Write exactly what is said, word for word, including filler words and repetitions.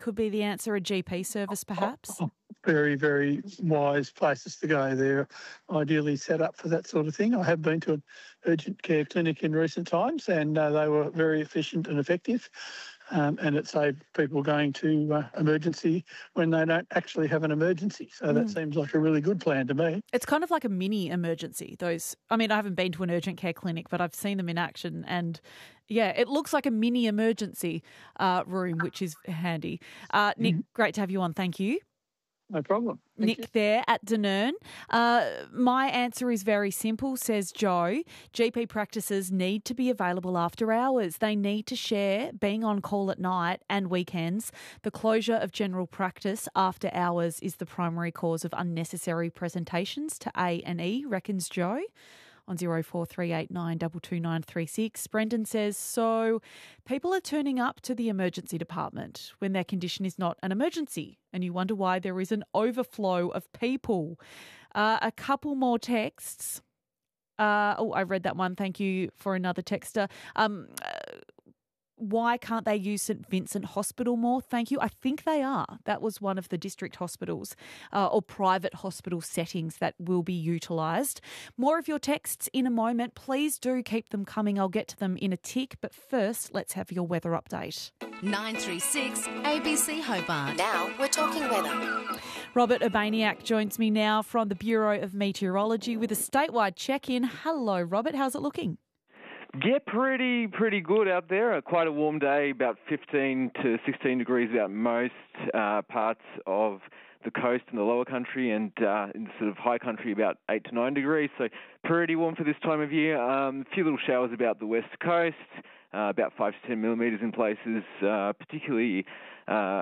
could be the answer? A G P service, perhaps? Oh, very, very wise places to go. They're ideally set up for that sort of thing. I have been to an urgent care clinic in recent times, and uh, they were very efficient and effective. Um, and it saved people going to uh, emergency when they don't actually have an emergency. So Mm. that seems like a really good plan to me. It's kind of like a mini emergency. Those, I mean, I haven't been to an urgent care clinic, but I've seen them in action, and yeah, it looks like a mini emergency uh, room, which is handy. Uh, Nick, Mhm. great to have you on. Thank you. No problem. Thank Nick you. there at Dunern. Uh, my answer is very simple, says Joe. G P practices need to be available after hours. They need to share being on call at night and weekends. The closure of general practice after hours is the primary cause of unnecessary presentations to A and E, reckons Joe. On zero four three eight nine two two nine three six. Brendan says, so people are turning up to the emergency department when their condition is not an emergency, and you wonder why there is an overflow of people. Uh, a couple more texts. Uh, oh, I read that one. Thank you for another texter. Um, uh, why can't they use St Vincent Hospital more? Thank you. I think they are. That was one of the district hospitals uh, or private hospital settings that will be utilised. More of your texts in a moment. Please do keep them coming. I'll get to them in a tick. But first, let's have your weather update. nine three six A B C Hobart. Now we're talking weather. Robert Urbaniak joins me now from the Bureau of Meteorology with a statewide check-in. Hello, Robert. How's it looking? Yeah, pretty pretty good out there. Uh, quite a warm day, about fifteen to sixteen degrees about most uh, parts of the coast and the lower country, and uh, in the sort of high country about eight to nine degrees. So pretty warm for this time of year. Um, a few little showers about the west coast, uh, about five to ten millimetres in places, uh, particularly uh,